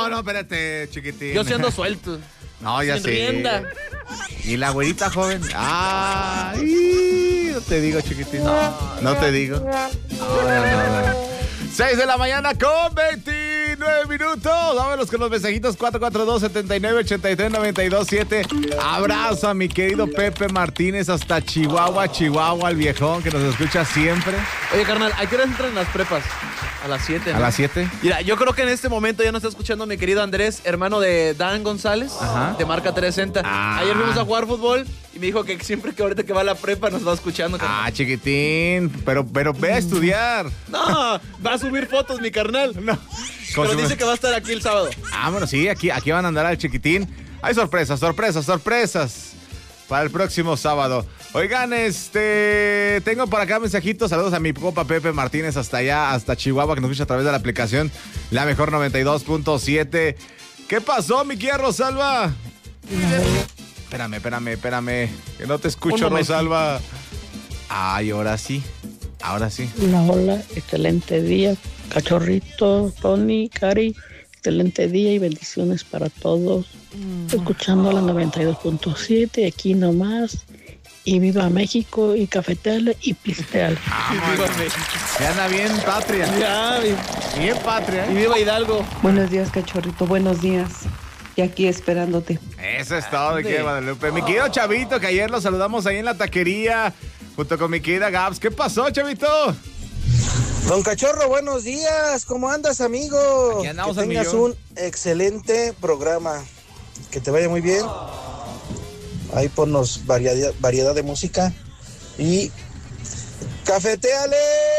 No, espérate, chiquitín. Yo siendo suelto. No, ya sin sé. rienda. ¿Y la güerita joven? Ay, no te digo, chiquitín. No te digo. No. 6 de la mañana con 29 minutos. Vámonos con los mensajitos 442-7983-927. Abrazo a mi querido Pepe Martínez hasta Chihuahua, el viejón que nos escucha siempre. Oye, carnal, ¿a qué hora entran las prepas? A las 7, ¿no? ¿A las 7? Mira, yo creo que en este momento ya nos está escuchando mi querido Andrés, hermano de Dan González, de Marca 360. Ayer fuimos a jugar fútbol y me dijo que siempre que ahorita que va a la prepa nos va escuchando. Carnal. Chiquitín, pero ve a estudiar. No, va a subir fotos mi carnal. No. Pero dice que va a estar aquí el sábado. Bueno, sí, aquí van a andar al chiquitín. Hay sorpresas para el próximo sábado. Oigan, tengo por acá mensajitos. Saludos a mi compa Pepe Martínez hasta allá, hasta Chihuahua, que nos escucha a través de la aplicación La Mejor 92.7. ¿Qué pasó, mi querida Rosalba? Espérame, que no te escucho, Rosalba. Ay, ahora sí. Hola, excelente día, cachorrito, Tony, Cari, excelente día y bendiciones para todos. Escuchando la 92.7, aquí nomás. Y viva México, y cafeteale y pisteale. Viva México. Ya anda bien patria. Ya, bien patria. Y viva Hidalgo. Buenos días, cachorrito, buenos días. Y aquí esperándote. Eso es todo, mi querida Guadalupe. Mi querido Chavito, que ayer lo saludamos ahí en la taquería, junto con mi querida Gabs. ¿Qué pasó, Chavito? Don Cachorro, buenos días. ¿Cómo andas, amigo? Aquí andamos, que tengas amigo. un excelente programa. Que te vaya muy bien. Ahí ponnos variedad de música. Y cafeteale.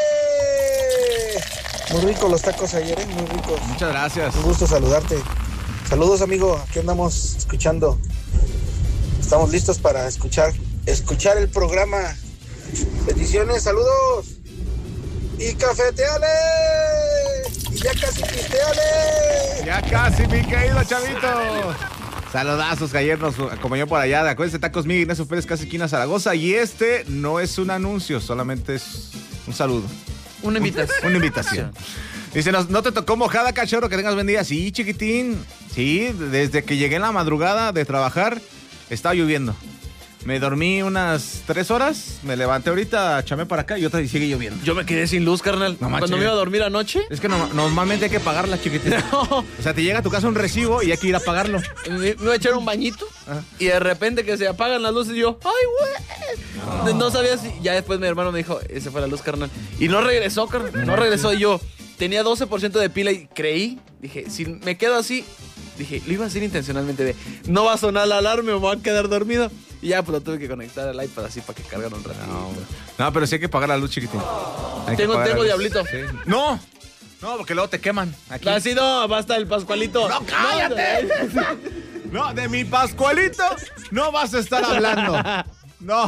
Muy ricos los tacos ayer, muy ricos. Muchas gracias. Un gusto saludarte. Saludos, amigo. Aquí andamos escuchando. Estamos listos para escuchar el programa. Bendiciones, saludos. Y cafeteale. Y ya casi pisteale. Ya casi, mi querido Chavito. Saludazos, que ayer nos acompañó por allá. Acuérdense, Tacos Miguel, Ignacio Pérez, casi esquina Zaragoza. Y no es un anuncio, solamente es un saludo. Una invitación. Una invitación. Dice, ¿no te tocó mojada, cachorro? Que tengas buen día. Sí, chiquitín. Sí, desde que llegué en la madrugada de trabajar, estaba lloviendo. Me dormí unas 3 horas, me levanté ahorita, chamé para acá y otra y sigue lloviendo. Yo me quedé sin luz, carnal. No, Cuando me iba a dormir anoche. Es que normalmente hay que pagarla, chiquitín. No. O sea, te llega a tu casa un recibo y hay que ir a pagarlo. Me iba a echar un bañito. Y de repente que se apagan las luces y yo, ¡ay, güey! No sabía si... Ya después mi hermano me dijo, esa fue la luz, carnal. Y no regresó, carnal. No regresó y yo tenía 12% de pila y creí. Dije, si me quedo así... Dije, lo iba a hacer intencionalmente de... No va a sonar la alarma o me voy a quedar dormido. Y ya, pues lo tuve que conectar al iPad así para que cargara un rato. No, pero sí hay que pagar la luz, chiquitín. Tengo diablito. Sí. No, porque luego te queman. Aquí. Así no, basta el Pascualito. ¡No, cállate! No, de mi Pascualito no vas a estar hablando. No.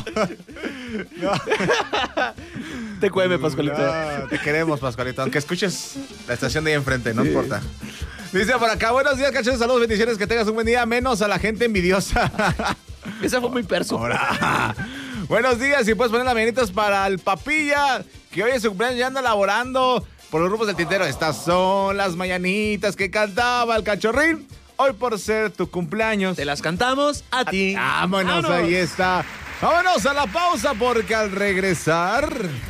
Te cueme, Pascualito. No, te queremos, Pascualito. Aunque escuches la estación de ahí enfrente, no importa. Dice por acá, buenos días, cachorros, saludos, bendiciones, que tengas un buen día, menos a la gente envidiosa. Esa fue muy perso. Buenos días, y puedes poner las mañanitas para el Papilla, que hoy es su cumpleaños y anda laborando por los grupos del tintero. Estas son las mañanitas que cantaba el cachorrín, hoy por ser tu cumpleaños. Te las cantamos a ti. Vámonos, ahí está. Vámonos a la pausa, porque al regresar...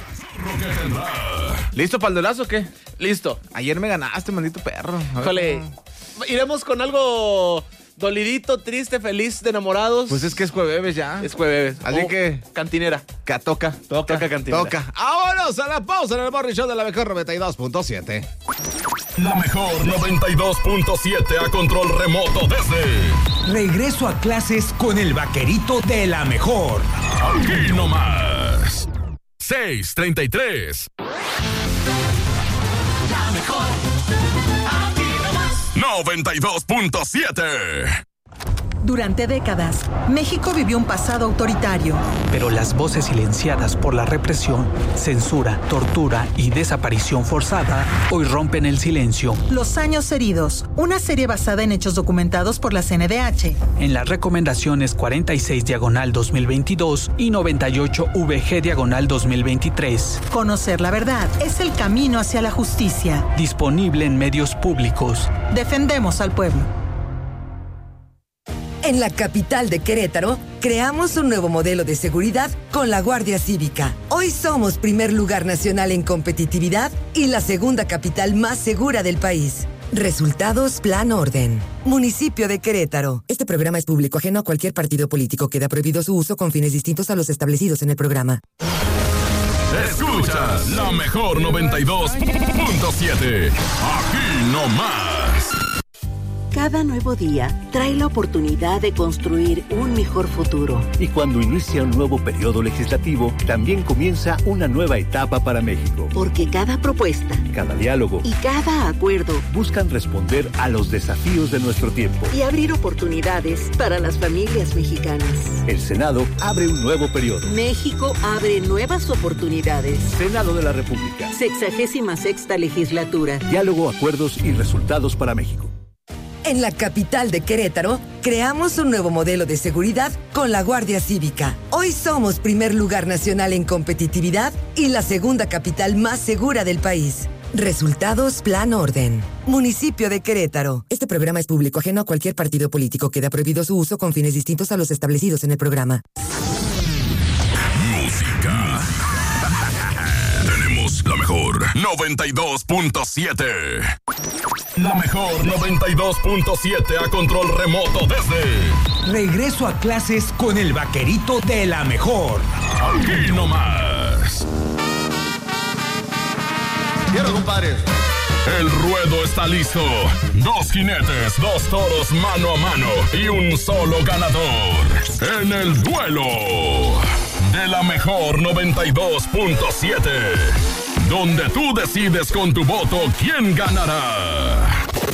¿Listo para el dolazo o qué? Listo. Ayer me ganaste, maldito perro. Híjole, iremos con algo dolidito, triste, feliz, de enamorados. Pues es que es jueves ya. Es jueves. Así que... Cantinera. Toca cantinera. Toca. Vámonos a la pausa en el Morning Show de La Mejor 92.7. La Mejor 92.7 a control remoto desde... Regreso a clases con el vaquerito de La Mejor. Aquí nomás. 6:33. La Mejor. Aquí nomás. 92.7. Durante décadas, México vivió un pasado autoritario. Pero las voces silenciadas por la represión, censura, tortura y desaparición forzada hoy rompen el silencio. Los años heridos, una serie basada en hechos documentados por la CNDH. En las recomendaciones 46/2022 y 98/VG/2023. Conocer la verdad es el camino hacia la justicia. Disponible en medios públicos. Defendemos al pueblo. En la capital de Querétaro, creamos un nuevo modelo de seguridad con la Guardia Cívica. Hoy somos primer lugar nacional en competitividad y la segunda capital más segura del país. Resultados Plan Orden. Municipio de Querétaro. Este programa es público, ajeno a cualquier partido político. Queda prohibido su uso con fines distintos a los establecidos en el programa. Escuchas la mejor 92.7. Aquí no más. Cada nuevo día trae la oportunidad de construir un mejor futuro. Y cuando inicia un nuevo periodo legislativo, también comienza una nueva etapa para México. Porque cada propuesta, cada diálogo y cada acuerdo buscan responder a los desafíos de nuestro tiempo y abrir oportunidades para las familias mexicanas. El Senado abre un nuevo periodo. México abre nuevas oportunidades. Senado de la República. 66ª legislatura. Diálogo, acuerdos y resultados para México. En la capital de Querétaro, creamos un nuevo modelo de seguridad con la Guardia Cívica. Hoy somos primer lugar nacional en competitividad y la segunda capital más segura del país. Resultados Plan Orden. Municipio de Querétaro. Este programa es público, ajeno a cualquier partido político. Queda prohibido su uso con fines distintos a los establecidos en el programa. Música. Tenemos la mejor 92.7. La mejor 92.7 a control remoto desde... Regreso a clases con el vaquerito de la mejor. Aquí nomás. Quiero, compadres. El ruedo está listo. 2 jinetes, 2 toros mano a mano y un solo ganador. En el duelo de la mejor 92.7. Donde tú decides con tu voto quién ganará.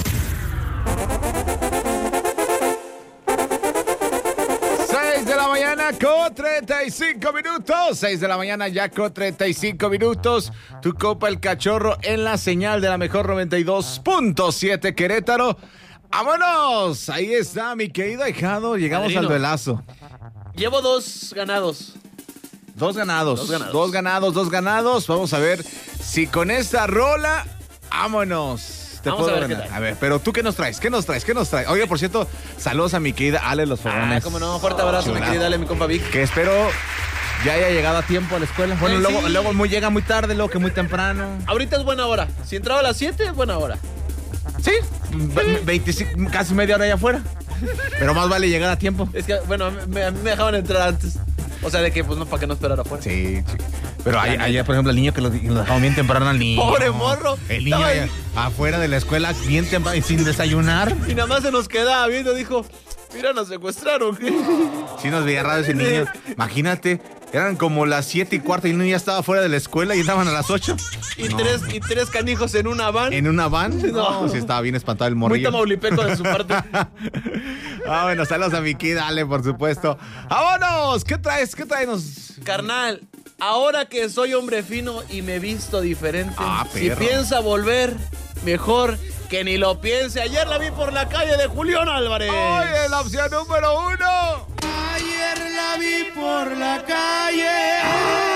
De la mañana con 35 minutos. 6 de la mañana ya con 35 minutos. Tu copa El Cachorro en la señal de la mejor 92.7 Querétaro. ¡Vámonos! Ahí está mi querido ahijado. Llegamos Padrino. al duelazo. Llevo 2 ganados. Dos ganados. Vamos a ver si con esta rola, vámonos. Vamos a ver qué tal. A ver, pero tú, ¿qué nos traes? Oye, por cierto, saludos a mi querida Ale Los Fogones. Cómo no, fuerte abrazo, mi querida Ale, mi compa Vic. Que espero ya haya llegado a tiempo a la escuela. Bueno, Sí. luego llega muy tarde, luego que muy temprano. Ahorita es buena hora. Si entraba a las 7, es buena hora. Sí, 25, casi media hora allá afuera. Pero más vale llegar a tiempo. Es que, bueno, a mí me dejaban entrar antes. O sea, de que, pues, no, para que no esperara afuera. Sí. Pero allá, por ejemplo, el niño que lo dejamos bien temprano al niño. ¡Pobre morro! El niño allá, afuera de la escuela bien temprano y sin desayunar. Y nada más se nos quedaba viendo, dijo, mira, nos secuestraron. Sí nos veía raro ese niño. Imagínate, eran como las 7:15 y el niño ya estaba fuera de la escuela y estaban a las 8. Y tres canijos en una van. ¿En una van? No. Sí, estaba bien espantado el morrillo. Muy tamaulipeco de su parte. Bueno, saludos a mi kid, dale, por supuesto. ¡Vámonos! ¿Qué traes? ¿Qué traes? Carnal, ahora que soy hombre fino y me visto diferente, si perro. piensa volver, mejor que ni lo piense. Ayer la vi por la calle de Julián Álvarez. Oye, la opción número 1. Ayer la vi por la calle